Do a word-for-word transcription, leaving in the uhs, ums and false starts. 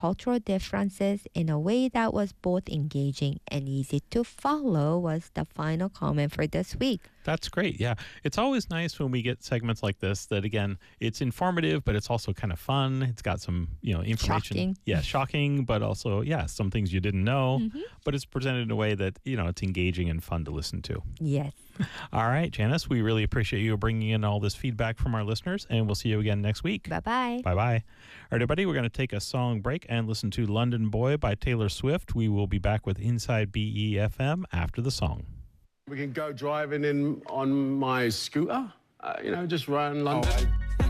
cultural differences in a way that was both engaging and easy to follow was the final comment for this week. That's great. Yeah. It's always nice when we get segments like this that, again, it's informative, but it's also kind of fun. It's got some, you know, information. Shocking. Yeah, shocking, but also, yeah, some things you didn't know. Mm-hmm. But it's presented in a way that, you know, it's engaging and fun to listen to. Yes. All right, Janice, we really appreciate you bringing in all this feedback from our listeners, and we'll see you again next week. Bye-bye. Bye-bye. All right, everybody, we're going to take a song break and listen to London Boy by Taylor Swift. We will be back with Inside B E F M after the song. We can go driving in on my scooter, uh, you know, just around London. Oh, I-